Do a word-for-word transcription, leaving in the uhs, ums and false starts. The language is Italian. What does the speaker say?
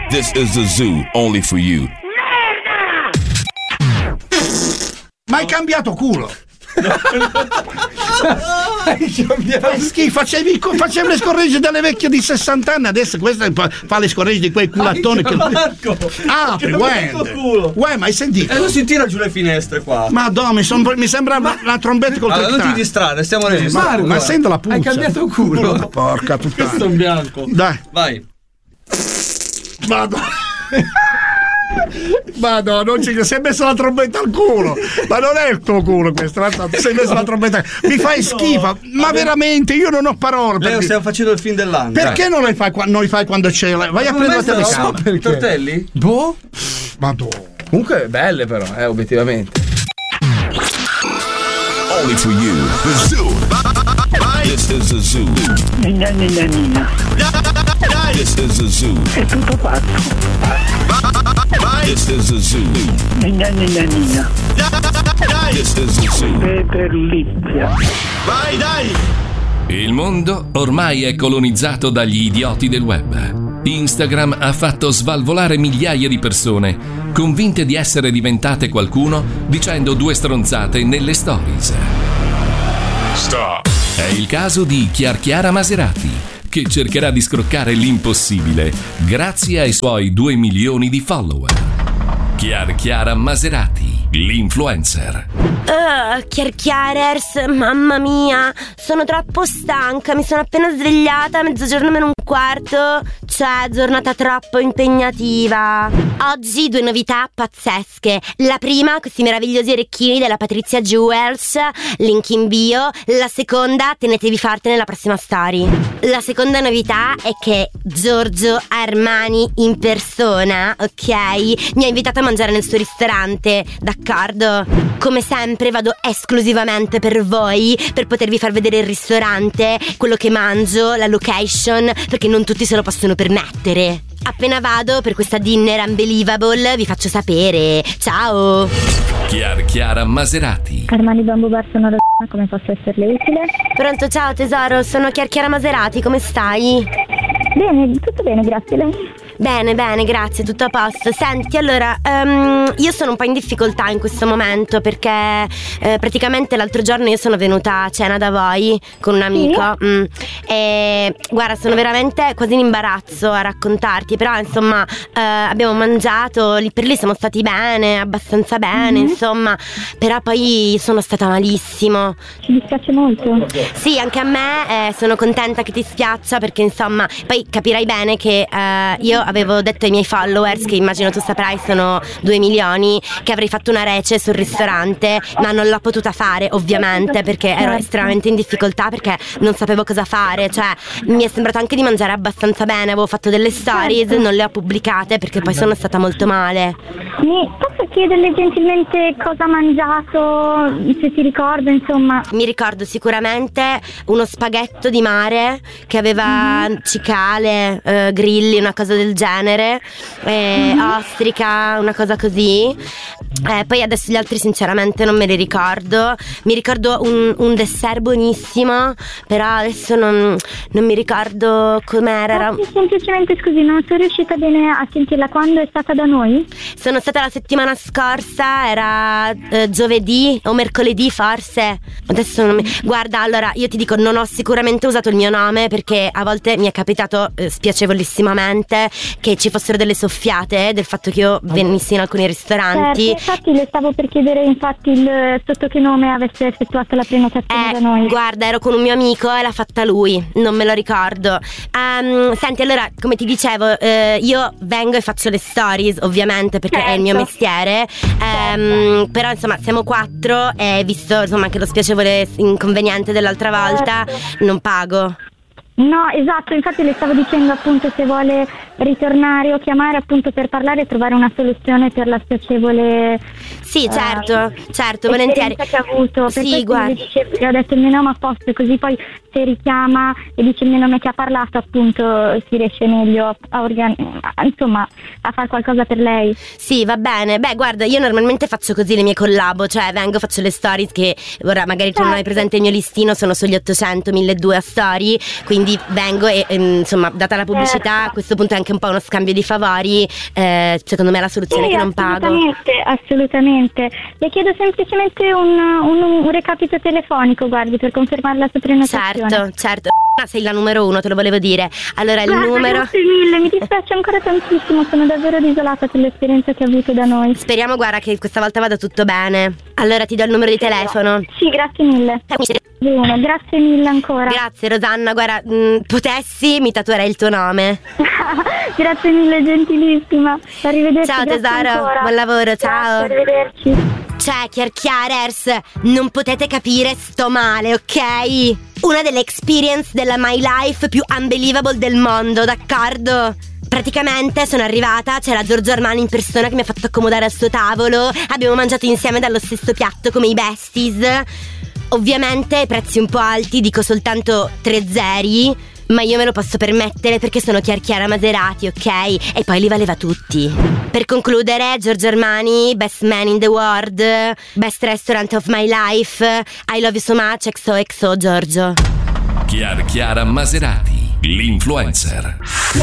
This is the zoo, only for you. Ma hai cambiato culo? Fai schifo, facevi, facevi le scorregge delle vecchie di sessanta anni, adesso questa fa le scorregge di quei culattoni che... Marco! Ah, uè, uè, ma hai sentito? E non si tira giù le finestre qua. Madonna, mi, son, mi sembra ma... la trombetta col allora, non ti distrarre, stiamo registrando. Ma, ma sento la puzza. Hai cambiato culo. Oh, porca puttana. Questo è un bianco. Dai. Vai. Madonna. Madonna, non ci si è messo la trombetta al culo. Ma non è il tuo culo questo, ti sei messo la trombetta. Mi fai schifo, ma veramente io non ho parole. Leo, perché... stiamo facendo il film dell'anno. Perché non lo fai, non li fai quando c'è? Vai a prendere la telecamera. I tortelli? Boh. Madonna. Comunque belle però, eh, obiettivamente. Only for you. The zoo. This is the zoo. Nina, nina, nina. This is the zoo. È tutto fatto. This is the zoo. Nina, nina, nina. This is the zoo. Peter Lizia. Vai, dai! Il mondo ormai è colonizzato dagli idioti del web. Instagram ha fatto svalvolare migliaia di persone, convinte di essere diventate qualcuno dicendo due stronzate nelle stories. Stop. È il caso di Chiara Maserati, che cercherà di scroccare l'impossibile grazie ai suoi due milioni di follower. Chiara Maserati, l'influencer. Uh, Chiarchiarers, mamma mia, sono troppo stanca, mi sono appena svegliata, mezzogiorno meno un quarto, cioè giornata troppo impegnativa. Oggi due novità pazzesche. La prima, questi meravigliosi orecchini della Patrizia Jewels, link in bio. La seconda, tenetevi forte nella prossima story. La seconda novità è che Giorgio Armani in persona, ok, mi ha invitato a mangiare nel suo ristorante, d'accordo? Come sempre vado esclusivamente per voi, per potervi far vedere il ristorante, quello che mangio, la location, perché non tutti se lo possono permettere. Appena vado per questa dinner unbelievable vi faccio sapere. Ciao! Chiara Maserati. Armani Bamboo Bar, sono la come posso esserle utile? Pronto, ciao tesoro, sono Chiara Maserati, come stai? Bene, tutto bene, grazie. Lei? Bene, bene, grazie, tutto a posto. Senti, allora, um, io sono un po' in difficoltà in questo momento perché eh, praticamente l'altro giorno io sono venuta a cena da voi con un amico. Sì? Mm, e guarda, sono veramente quasi in imbarazzo a raccontarti, però insomma eh, abbiamo mangiato, lì per lì siamo stati bene, abbastanza bene, mm-hmm. insomma, però poi sono stata malissimo. Ci dispiace molto. Sì, anche a me, eh, sono contenta che ti spiaccia perché insomma, poi capirai bene che eh, io avevo detto ai miei followers, che immagino tu saprai sono due milioni, che avrei fatto una rece sul ristorante, ma non l'ho potuta fare ovviamente perché ero estremamente in difficoltà, perché non sapevo cosa fare. Cioè mi è sembrato anche di mangiare abbastanza bene, avevo fatto delle stories, non le ho pubblicate perché poi sono stata molto male. Mi posso chiederle gentilmente cosa ha mangiato, se si ricorda, insomma? Mi ricordo sicuramente uno spaghetto di mare che aveva mm-hmm. cicale, eh, grilli, una cosa del genere, eh, mm-hmm. ostrica, una cosa così. Eh, poi adesso gli altri sinceramente non me li ricordo. Mi ricordo un, un dessert buonissimo, però adesso non, non mi ricordo com'era. Era... Semplicemente scusi, non sono riuscita bene a sentirla. Quando è stata da noi? Sono stata la settimana scorsa, era eh, giovedì o mercoledì forse. Adesso non mi... Guarda, allora io ti dico, non ho sicuramente usato il mio nome perché a volte mi è capitato eh, spiacevolissimamente che ci fossero delle soffiate del fatto che io venissi in alcuni ristoranti. Certo, infatti le stavo per chiedere infatti il, sotto che nome avesse effettuato la prenotazione eh, da noi. Guarda, ero con un mio amico e l'ha fatta lui, non me lo ricordo. Um, senti, allora, come ti dicevo, eh, io vengo e faccio le stories ovviamente perché certo. è il mio mestiere, um, però insomma siamo quattro e visto insomma che lo spiacevole inconveniente dell'altra volta certo. non pago. No, esatto, infatti le stavo dicendo appunto se vuole ritornare o chiamare appunto per parlare e trovare una soluzione per la spiacevole. Sì, certo, uh, certo, volentieri. Che ha avuto. Per sì, guarda. Dice, ho detto il mio nome a posto, così poi se richiama e dice il mio nome che ha parlato appunto si riesce meglio a, a organ- insomma a fare qualcosa per lei. Sì, va bene. Beh, guarda, io normalmente faccio così le mie collabo, cioè vengo, faccio le stories che ora magari tu certo. non hai presente il mio listino, sono sugli ottocento, milleduecento a story, quindi quindi vengo e, e, insomma, data la pubblicità, Certo. a questo punto è anche un po' uno scambio di favori. eh, secondo me è la soluzione Sì, che non pago. assolutamente, assolutamente. Le chiedo semplicemente un, un, un recapito telefonico, guardi, per confermare la sua prenotazione. Certo, certo. Sei la numero uno, te lo volevo dire. Allora il Guarda, numero. grazie mille, mi dispiace ancora tantissimo, sono davvero desolata per l'esperienza che ho avuto da noi. Speriamo, guarda, che questa volta vada tutto bene. Allora ti do il numero di telefono. Sì, grazie mille. Uno, grazie mille ancora. Grazie Rosanna, guarda, mh, potessi mi tatuerei il tuo nome. Grazie mille, gentilissima. Arrivederci. Ciao grazie tesoro, ancora. buon lavoro, ciao. Grazie, arrivederci. Cioè, chiarchiarers, non potete capire, sto male, ok? Una delle experience della my life più unbelievable del mondo, d'accordo? Praticamente sono arrivata, c'era Giorgio Armani in persona che mi ha fatto accomodare al suo tavolo. Abbiamo mangiato insieme dallo stesso piatto come i besties. Ovviamente prezzi un po' alti, dico soltanto tre zeri, ma io me lo posso permettere perché sono Chiara Maserati, ok? E poi li valeva tutti. Per concludere, Giorgio Armani, best man in the world, best restaurant of my life, I love you so much, X O X O Giorgio. Chiara Chiara Maserati, l'influencer.